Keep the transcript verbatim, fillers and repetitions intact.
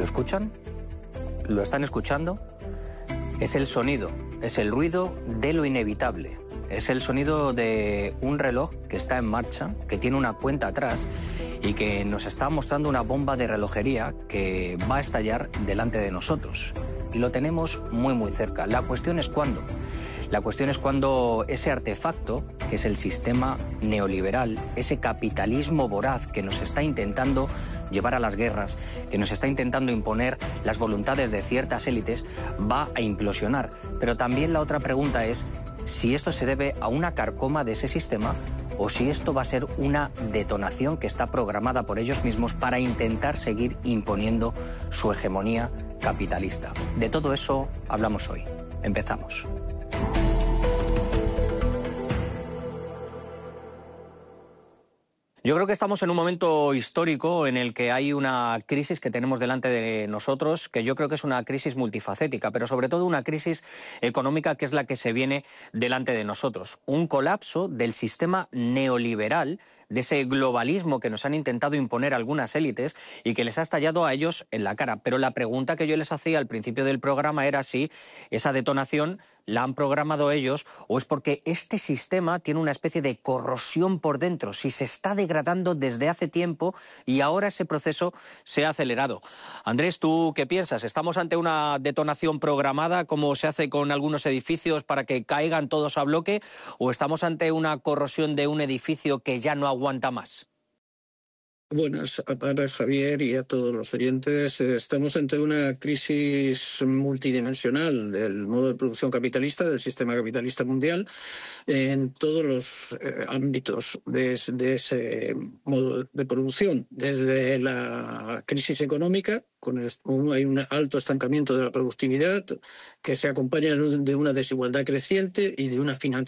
¿Lo escuchan? ¿Lo están escuchando? Es el sonido, es el ruido de lo inevitable. Es el sonido de un reloj que está en marcha, que tiene una cuenta atrás y que nos está mostrando una bomba de relojería que va a estallar delante de nosotros. Y lo tenemos muy muy cerca. La cuestión es cuándo. La cuestión es cuando ese artefacto, que es el sistema neoliberal, ese capitalismo voraz que nos está intentando llevar a las guerras, que nos está intentando imponer las voluntades de ciertas élites, va a implosionar. Pero también la otra pregunta es si esto se debe a una carcoma de ese sistema o si esto va a ser una detonación que está programada por ellos mismos para intentar seguir imponiendo su hegemonía capitalista. De todo eso hablamos hoy. Empezamos. Yo creo que estamos en un momento histórico en el que hay una crisis que tenemos delante de nosotros, que yo creo que es una crisis multifacética, pero sobre todo una crisis económica que es la que se viene delante de nosotros. Un colapso del sistema neoliberal, de ese globalismo que nos han intentado imponer algunas élites y que les ha estallado a ellos en la cara. Pero la pregunta que yo les hacía al principio del programa era si esa detonación la han programado ellos o es porque este sistema tiene una especie de corrosión por dentro, si se está degradando desde hace tiempo y ahora ese proceso se ha acelerado. Andrés, ¿tú qué piensas? ¿Estamos ante una detonación programada como se hace con algunos edificios para que caigan todos a bloque o estamos ante una corrosión de un edificio que ya no aguanta más? Buenas tardes, Javier, y a todos los oyentes. Estamos ante una crisis multidimensional del modo de producción capitalista, del sistema capitalista mundial, en todos los eh, ámbitos de, de ese modo de producción, desde la crisis económica, con el, hay un alto estancamiento de la productividad que se acompaña de una desigualdad creciente y de una financiación